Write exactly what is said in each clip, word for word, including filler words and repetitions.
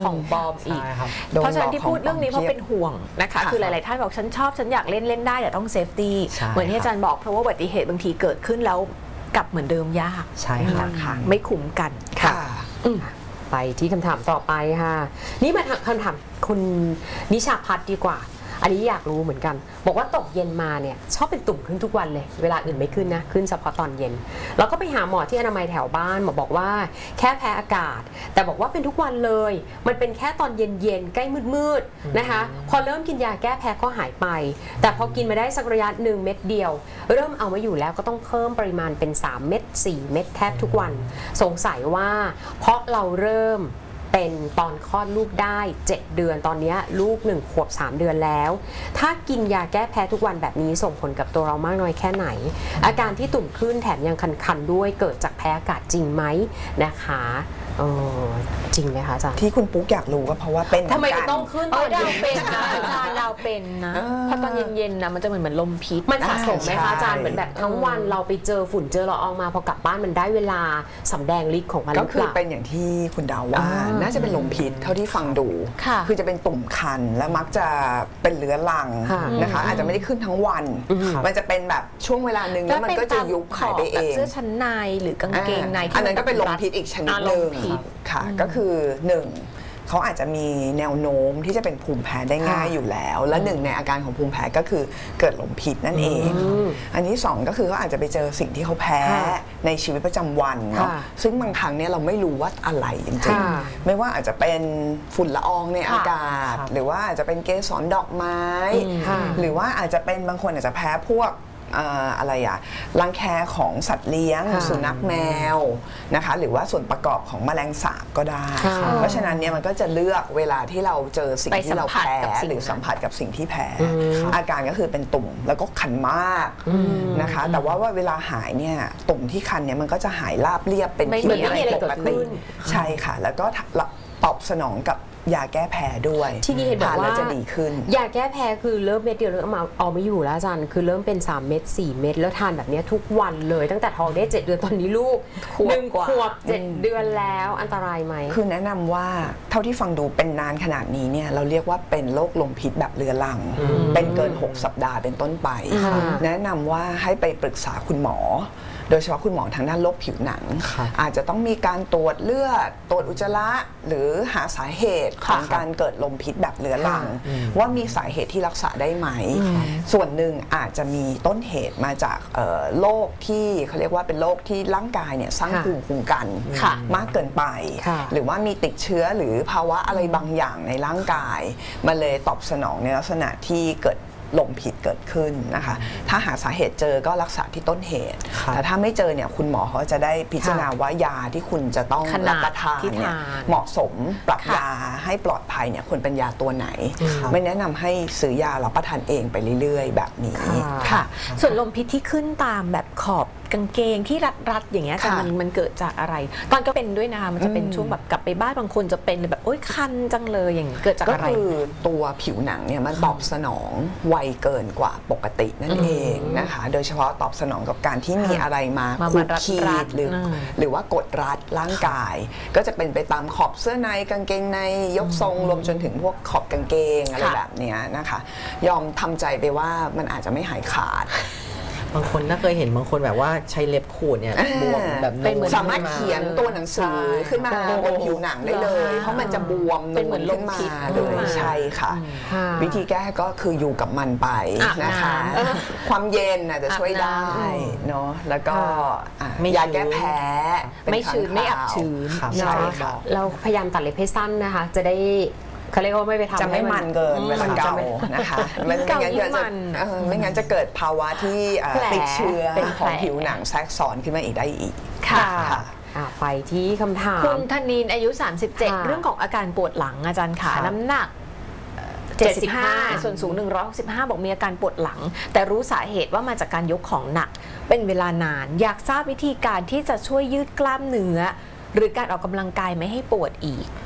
ของบอมอีกเพราะฉะนั้นที่พูดเรื่องนี้เพราะเป็นห่วงนะคะคือหลายๆท่านบอกฉันชอบฉันอยากเล่นเล่นได้แต่ต้องเซฟตี้เหมือนที่อาจารย์บอกเพราะว่าอุบัติเหตุบางทีเกิดขึ้นแล้วกลับเหมือนเดิมยากใช่ค่ะไม่คุ้มกันค่ะไปที่คำถามต่อไปค่ะนี่มาคำถามคุณนิชาพัฒน์ดีกว่าอันนี้อยากรู้เหมือนกันบอกว่าตกเย็นมาเนี่ยชอบเป็นตุ่มขึ้นทุกวันเลยเวลาอื่นไม่ขึ้นนะขึ้นเฉพาะตอนเย็นแล้วก็ไปหาหมอที่อนามัยแถวบ้านหมอบอกว่าแค่แพ้อากาศแต่บอกว่าเป็นทุกวันเลยมันเป็นแค่ตอนเย็นๆใกล้มืดๆนะคะพอเริ่มกินยาแก้แพ้ก็หายไปแต่พอกินมาได้สักระยะหนึ่งเม็ดเดียวเริ่มเอาไม่อยู่แล้วก็ต้องเพิ่มปริมาณเป็นสามเม็ดสี่เม็ดแทบทุกวันสงสัยว่าเพราะเราเริ่มเป็นตอนคลอดลูกได้เจ็ดเดือนตอนนี้ลูกหนึ่งขวบสามเดือนแล้วถ้ากินยาแก้แพ้ทุกวันแบบนี้ส่งผลกับตัวเรามากน้อยแค่ไหนอาการที่ตุ่มขึ้นแถมยังคันๆด้วยเกิดจากแพ้อากาศจริงไหมนะคะเออจริงไหมคะอาจารย์ที่คุณปุ๊กอยากรู้ก็เพราะว่าเป็นทำไมจะต้องขึ้นตอนเราเป็นนะอาจารย์เราเป็นนะเพราะตอนเย็นๆนะมันจะเหมือนเหมือนลมพิษมันสะสมไหมคะอาจารย์เหมือนแบบทั้งวันเราไปเจอฝุ่นเจอละอองมาพอกลับบ้านมันได้เวลาสำแดงฤทธิ์ของมันก็คือเป็นอย่างที่คุณดาวว่าน่าจะเป็นลมพิษเท่าที่ฟังดูคือจะเป็นตุ่มคันและมักจะเป็นเรื้อรังนะคะอาจจะไม่ได้ขึ้นทั้งวันมันจะเป็นแบบช่วงเวลาหนึ่งแล้วมันก็จะยุบหายไปเองเสื้อชั้นในหรือกางเกงในอันนั้นก็เป็นลมพิษอีกชนิดหนึ่งค่ะก็คือหนึ่งเขาอาจจะมีแนวโน้มที่จะเป็นภูมิแพ้ได้ง่ายอยู่แล้วและหนึ่งในอาการของภูมิแพ้ก็คือเกิดลมพิษนั่นเองอันที่สองก็คือเขาอาจจะไปเจอสิ่งที่เขาแพ้ในชีวิตประจำวันเนาะซึ่งบางครั้งเนี่ยเราไม่รู้ว่าอะไรจริงๆไม่ว่าอาจจะเป็นฝุ่นละอองในอากาศหรือว่าอาจจะเป็นเกสรดอกไม้หรือว่าอาจจะเป็นบางคนอาจจะแพ้พวกอะไรอะรังแคของสัตว์เลี้ยงสุนัขแมวนะคะหรือว่าส่วนประกอบของแมลงสาบก็ได้เพราะฉะนั้นเนี่ยมันก็จะเลือกเวลาที่เราเจอสิ่งที่เราแพ้หรือสัมผัสกับสิ่งที่แพ้อาการก็คือเป็นตุ่มแล้วก็คันมากนะคะแต่ว่าว่าเวลาหายเนี่ยตุ่มที่คันเนี่ยมันก็จะหายราบเรียบเป็นผิวปกติใช่ค่ะแล้วก็ตอบสนองกับยาแก้แพ้ด้วยที่นี่เห็นบอกว่าจะดีขึ้นยาแก้แพ้คือเริ่มเม็ดเดียวเริ่มเอาเอาไม่อยู่แล้วอาจารย์คือเริ่มเป็นสามเม็ดสี่เม็ดแล้วทานแบบนี้ทุกวันเลยตั้งแต่ท้องได้เจ็ดเดือนตอนนี้ลูกหนึ่งขวบเจ็ดเดือนแล้วอันตรายไหมคือแนะนำว่าเท่าที่ฟังดูเป็นนานขนาดนี้เนี่ยเราเรียกว่าเป็นโรคลมพิษแบบเรื้อรังเป็นเกินหกสัปดาห์เป็นต้นไปแนะนำว่าให้ไปปรึกษาคุณหมอโดยเฉพาะคุณหมอทางด้านโรคผิวหนังอาจจะต้องมีการตรวจเลือดตรวจอุจจาระหรือหาสาเหตุของการเกิดลมพิษแบบเรื้อรังว่ามีสาเหตุที่รักษาได้ไหมส่วนหนึ่งอาจจะมีต้นเหตุมาจากโรคที่เขาเรียกว่าเป็นโรคที่ร่างกายเนี่ยสร้างภูมิคุ้มกันมากเกินไปหรือว่ามีติดเชื้อหรือภาวะอะไรบางอย่างในร่างกายมาเลยตอบสนองในลักษณะที่เกิดลมพิษเกิดขึ้นนะคะถ้าหาสาเหตุเจอก็รักษาที่ต้นเหตุแต่ถ้าไม่เจอเนี่ยคุณหมอเขาจะได้พิจารณาว่ายาที่คุณจะต้องรับประทานเนี่ยเหมาะสมปรับยาให้ปลอดภัยเนี่ยควรเป็นยาตัวไหนไม่แนะนำให้ซื้อยารับประทานเองไปเรื่อยๆแบบนี้ค่ะส่วนลมพิษที่ขึ้นตามแบบขอบกางเกงที่รัดๆอย่างเงี้ยแต่มันมันเกิดจากอะไรตอนก็เป็นด้วยนะคะมันจะเป็นช่วงแบบกลับไปบ้านบางคนจะเป็นแบบโอ๊ยคันจังเลยอย่างเกิดจากอะไรก็คือตัวผิวหนังเนี่ยมันตอบสนองไวเกินกว่าปกตินั่นเองนะคะโดยเฉพาะตอบสนองกับการที่มีอะไรมาขูดขีดหรือหรือว่ากดรัดร่างกายก็จะเป็นไปตามขอบเสื้อในกางเกงในยกทรงรวมจนถึงพวกขอบกางเกงอะไรแบบนี้นะคะยอมทำใจไปว่ามันอาจจะไม่หายขาดบางคนน่าเคยเห็นบางคนแบบว่าใช้เล็บขูดเนี่ยบวมแบบสามารถเขียนตัวหนังสือขึ้นมาบนผิวหนังได้เลยเพราะมันจะบวมนูนขึ้นมาเลยใช่ค่ะวิธีแก้ก็คืออยู่กับมันไปนะคะความเย็นอาจจะช่วยได้เนาะแล้วก็ยาแก้แพ้ไม่ชื้นไม่อับชื้นใช่ค่ะเราพยายามตัดเล็บให้สั้นนะคะจะได้เขาเรียกว่าไม่ไปทำจะไม่มันเกินเวลาเกานะคะไม่งั้นจะไม่งั้นจะเกิดภาวะที่ติดเชื้อของผิวหนังแทรกซ้อนขึ้นมาอีกได้อีกค่ะไปที่คำถามคุณธนินอายุสามสิบเจ็ดเรื่องของอาการปวดหลังอาจารย์ขาน้ำหนักเจ็ดสิบห้าส่วนสูงหนึ่งร้อยหกสิบห้าบอกมีอาการปวดหลังแต่รู้สาเหตุว่ามาจากการยกของหนักเป็นเวลานานอยากทราบวิธีการที่จะช่วยยืดกล้ามเนื้อหรือการออกกำลังกายไม่ให้ปวดอีก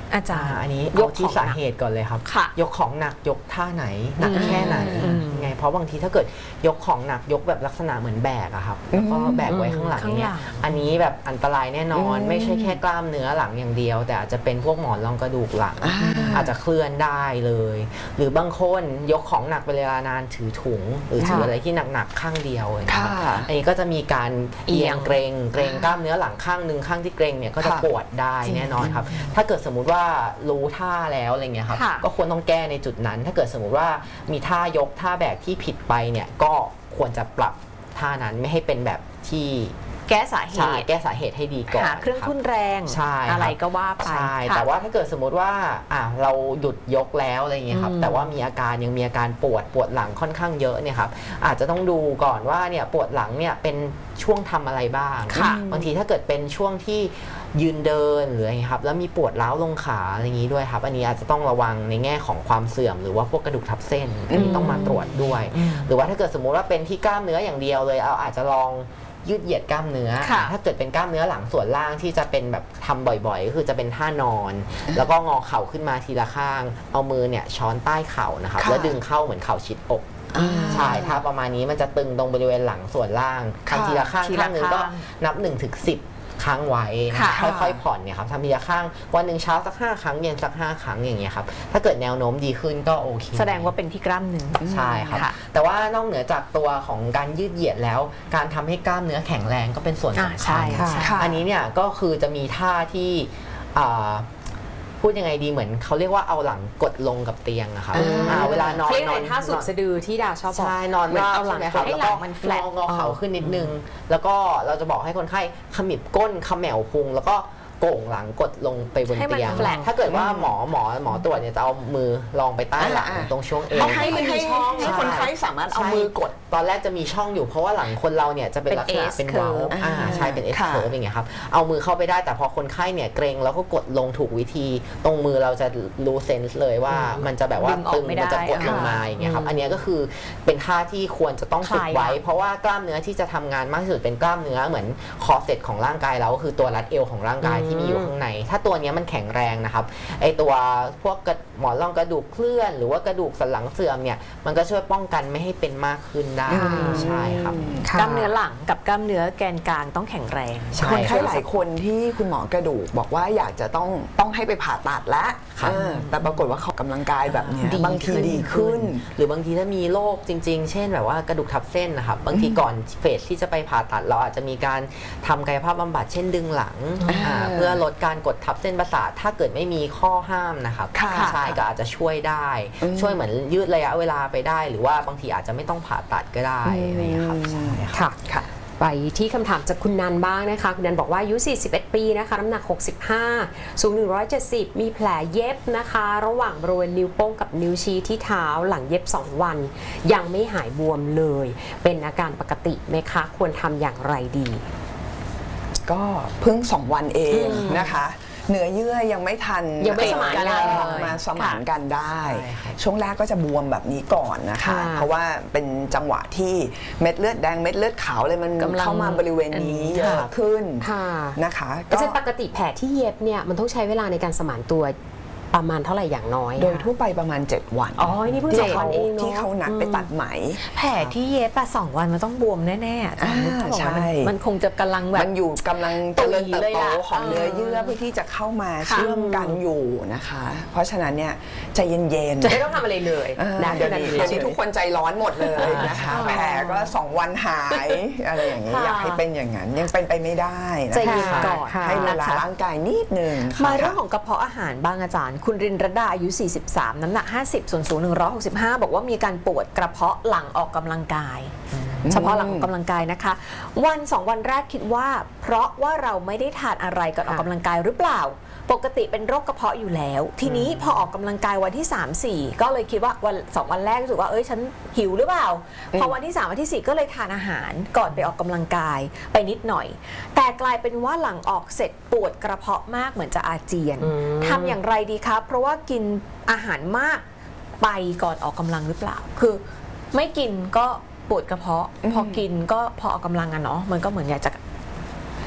อาจารย์อ่าอันนี้ยยกกขที่องสาหนักเหตุก่อนเลยครับค่ะยกของหนักยกท่าไหนหนักแค่ไหนอืมไงเพราะบางทีถ้าเกิดยกของหนักยกแบบลักษณะเหมือนแบกอะครับแล้วก็แบกไว้ข้างหลังเนี่ยอันนี้แบบอันตรายแน่นอน ไม่ใช่แค่กล้ามเนื้อหลังอย่างเดียว แต่อาจจะเป็นพวกหมอนรองกระดูกหลัง อาจจะเคลื่อนได้เลย หรือบางคนยกของหนักเป็นเวลานานถือถุง หรือถืออะไรที่หนักๆข้างเดียวนะครับค่ะอันนี้ก็จะมีการเอียงเกรงเกรงกล้ามเนื้อหลังข้างหนึ่งข้างที่เกรงเนี่ยก็จะค่ะปวดได้แน่นอนครับ ถ้าเกิดสมมุติว่ารู้ท่าแล้วอะไรเงี้ยครับค่ะก็ควรต้องแก้ในจุดนั้น ถ้าเกิดสมมุติว่ามีท่ายกท่าแบกที่ผิดไปเนี่ยก็ควรจะปรับท่านั้นไม่ให้เป็นแบบที่แก้สาเหใช่ตุแก้สาเหตุให้ดีก่อนหาเครื่องบทุ่นแรงใช่ครับอะไรก็ว่าไปใช่ค่ะแต่ว่าถ้าเกิดสมมุติว่าอ่ะเราหยุดยกแล้วอะไรเงี้ยครับอืมแต่ว่ามีอาการยังมีอาการปวดปวดหลังค่อนข้างเยอะเนี่ยครับอาจจะต้องดูก่อนว่าเนี่ยปวดหลังเนี่ยเป็นช่วงทำอะไรบ้างค่ะบางทีถ้าเกิดเป็นช่วงที่ยืนเดินหรืออะไรครับแล้วมีปวดร้าวลงขาอะไรอย่างนี้ด้วยครับอันนี้อาจจะต้องระวังในแง่ของความเสื่อมหรือว่าพวกกระดูกทับเส้นอันนี้ต้องมาตรวจด้วย หรือว่าถ้าเกิดสมมุติว่าเป็นที่กล้ามเนื้ออย่างเดียวเลยเอาอาจจะลองยืดเหยียดกล้ามเนื้อค่ะถ้าเกิดเป็นกล้ามเนื้อหลังส่วนล่างที่จะเป็นแบบทำบ่อยๆ ก็คือจะเป็นท่านอน แล้วก็งอเข่าขึ้นมาทีละข้าง เอามือเนี่ยช้อนใต้เข่านะครับค่ะแล้วดึงเข้าเหมือนเข่าชิดอกอ่าใช่ถ้าประมาณนี้มันจะตึงตรงบริเวณหลังส่วนล่างค่ะทำทีละข้างทีละข้างหนึ่งก็ข้างนับหนึ่งถึงสิบครั้งไว้นะค่ะค่อยๆผ่อนเนี่ยครับทำทีละข้างวันหนึ่งเช้าสักห้าครั้งเย็นสักห้าครั้งอย่างเงี้ยครับถ้าเกิดแนวโน้มดีขึ้นก็โอเคแสดงว่าเป็นที่กล้ามเนื้อใช่ครับค่ะแต่ว่านอกเหนือจากตัวของการยืดเหยียดแล้ว การทำให้กล้ามเนื้อแข็งแรงก็เป็นส่วนอ่าสำใช่คัญใช่ค่ะอันนี้เนี่ยก็คือจะมีท่าที่อ่าพูดยังไงดีเหมือนเขาเรียกว่าเอาหลังกดลงกับเตียงอะครับอ่าอ่าเวลานอนเรียกนในอนท่าสุดสะดือที่ดาชอบบอกใช่นอนราบเอาหลังใช่ไหมครับให้แล้วหลัก็งมันง flat องอเข่าขึ้นนิดนึง แล้วก็เราจะบอกให้คนไข้ขมิบก้นเขมวพุงแล้วก็โก่งหลังกดลงไปบนให้มันเตียง flat ถ้าเกิดว่าหมอหมอหมอตรวจเนี่ยจะเอามือลองไปใต้หลังอ่าตรงช่วงเอวให้ให้ให้ช่องให้คนไข้สามารถเอาใช่มือกดตอนแรกจะมีช่องอยู่เพราะว่าหลังคนเราเนี่ยจะเป็นเป็นลักษณะ S เป็นเว้า curve อ่าใช่เป็น S ค่ะ curve อย่างเงี้ยครับเอามือเข้าไปได้แต่พอคนไข้เนี่ยเกรงแล้วก็กดลงถูกวิธี ตรงมือเราจะรู้เซนส์เลยว่ามันจะแบบว่าดึงออกตึงไม่ได้มันจะกดลงมาอย่างเงี้ยครับอันเนี้ยก็คือเป็นท่าที่ควรจะต้องฝึกไว้ เพราะว่ากล้ามเนื้อที่จะทำงานมากที่สุดเป็นกล้ามเนื้อเหมือนคอร์เซ็ตของร่างกายเราก็คือตัวรัดเอวของร่างกายที่มีอยู่ข้างใน ถ้าตัวเนี้ยมันแข็งแรงนะครับไอตัวพวกกระหมอนรองกระดูกเคลื่อน หรือว่ากระดูกสันหลังเสื่อมเนี่ยมันก็ช่วยป้องกันไม่ให้เป็นมากขึ้นได้อืมใช่ครับกล้ามเนื้อหลังกับกล้ามเนื้อแกนกลางต้องแข็งแรงใช่คนไข้ครับหลายคนที่คุณหมอกระดูกบอกว่าอยากจะต้องต้องให้ไปผ่าตัดแล้วครับเออแต่ปรากฏว่าเขาออกกำลังกายแบบเนี้ยดีบางทีขึ้นดีขึ้นหรือบางทีถ้ามีโรคจริง ๆ เช่นแบบว่ากระดูกทับเส้นนะครับบางทีก่อนเฟสที่จะไปผ่าตัดเราอาจจะมีการทำกายภาพบำบัดเช่นดึงหลังอ่าอ่าเพื่อลดการกดทับเส้นประสาทถ้าเกิดไม่มีข้อห้ามนะครับค่ะใช่ก็อาจจะช่วยได้อืมช่วยเหมือนยืดระยะเวลาไปได้ หรือว่าบางทีอาจจะไม่ต้องผ่าตัดก็ได้อะไรอย่างเงี้ยครับใช่ครับค่ะค่ะไปที่คำถามจากคุณนันบ้างนะคะ คุณนันบอกว่าอายุ สี่สิบเอ็ด ปีนะคะ น้ำหนัก หกสิบห้า สูง หนึ่งร้อยเจ็ดสิบ มีแผลเย็บนะคะ ระหว่างบริเวณนิ้วโป้งกับนิ้วชี้ที่เท้าหลังเย็บ สอง วัน ยังไม่หายบวมเลย เป็นอาการปกติไหมคะ ควรทำอย่างไรดีก็เพิ่งสองวันเองนะคะ เนื้อเยื่อยังไม่ทันยังไม่สมานกันเออเลยมาสมานกันได้ใช่ครับช่วงแรกก็จะบวมแบบนี้ก่อนนะคะค่ะเพราะว่าเป็นจังหวะที่เม็ดเลือดแดงเม็ดเลือดขาวเลยมันกำลังเข้ามาบริเวณนี้เยอะค่ะขึ้นค่ะนะคะอาจารย์ปกติแผลที่เย็บเนี่ยมันต้องใช้เวลาในการสมานตัวประมาณเท่าไหร่อย่างน้อยอะโดยทั่วไปประมาณ เจ็ด วันอ๋อนี่เพิ่งที่เจ็ดเขาวันเองเนอะที่เขานัดไปตัดไหมแผลที่เย็บอะสองวันมันต้องบวมแน่ๆอาจารย์นึกออกไหมใช่มันมันคงจะกำลังแบบมันอยู่กำลังเจริญเติบเลยโตล่ะของเนื้อเยื่อเพื่อที่จะเข้ามาเชื่อมกันอยู่นะคะ เพราะฉะนั้นเนี่ยใจเย็นๆจะไม่ต้องทำอะไรเลยเออนะเดี๋ยวนี้ฉเดี๋ยวนี้ทุกคนใจร้อนหมดเลยนะคะอ๋อแผลก็สองวันหายอะไรอย่างนี้ค่ะอยากให้เป็นอย่างนั้นยังเป็นไปไม่ได้นะใจคะเย็นก่อนค่ะให้เวลานะคะร่างกายนิดนึงมาค่ะเรื่องของกระเพาะอาหารบ้างอาจารย์ คุณรินรดาอายุ สี่สิบสาม น้ำหนัก ห้าสิบ ส่วนสูง หนึ่งร้อยหกสิบห้า บอกว่ามีอาการปวดกระเพาะหลังออกกำลังกาย เฉพาะหลังออกกำลังกายนะคะ วันสองวันแรกคิดว่า เพราะว่าเราไม่ได้ทานอะไรก่อนออกกำลังกายหรือเปล่า ปกติเป็นโรคกระเพาะอยู่แล้ว ทีนี้พอออกกำลังกายวันที่ สาม สี่ ก็เลยคิดว่าวันสองวันแรกรู้สึกว่าเอ้ยฉันหิวหรือเปล่า พอวันที่ สาม วันที่ สี่ ก็เลยทานอาหารก่อนไปออกกำลังกายไปนิดหน่อย แต่กลายเป็นว่าหลังออกเสร็จปวดกระเพาะมากเหมือนจะอาเจียนอืมทำอย่างไรดีครับ เพราะว่ากินอาหารมากไปก่อนออกกำลังหรือเปล่า คือไม่กินก็ปวดกระเพาะ พอกินก็พอออกกำลังอะเนาะมันก็เหมือนอยากจะ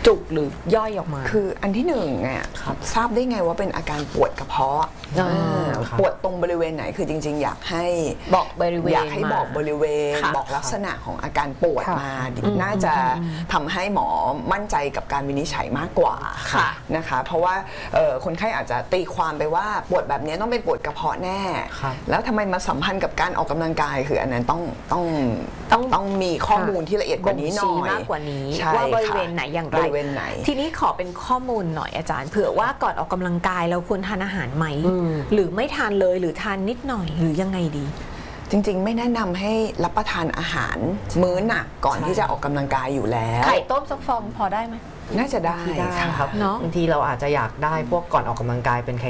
จุกหรือย่อยออกมาคืออันที่หนึ่งเนี่ยทราบได้ไงว่าเป็นอาการปวดกระเพาะอ่าอ่าปวดตรงบริเวณไหนคือจริง ๆ อยากให้บอกบริเวณอยากให้บอกมาบริเวณค่ะบอกลักษณะของอาการปวดค่ะมาน่าจะทำให้หมอมั่นใจกับการวินิจฉัยมากกว่าค่ะนะคะเพราะว่าเอ่อคนไข้อาจจะตีความไปว่าปวดแบบนี้ต้องเป็นปวดกระเพาะแน่ครับแล้วทำไมมาสัมพันธ์กับการออกกำลังกายคืออันนั้นต้องต้องต้องต้องมีข้อมูลที่ละเอียดกว่านี้หน่อยบ่งชี้มากกว่านี้ใช่ว่าบริค่ะเวณไหนอย่างไรบริเวณไหนทีนี้ขอเป็นข้อมูลหน่อยอาจารย์เผื่อว่าก่อนออกกำลังกายเราควรทานอาหารไหมอืมหรือไม่ทานเลยหรือทานนิดหน่อยหรือยังไงดีจริงๆ ไม่แนะนำให้รับประทานอาหารมื้อหนักก่อนที่จะออกกำลังกายอยู่แล้วไข่ต้มสักฟองพอได้ไหมน่าจะได้ได้ค่ะครับเนอะบางทีเราอาจจะอยากได้พวกก่อนออกกำลังกายเป็นไข่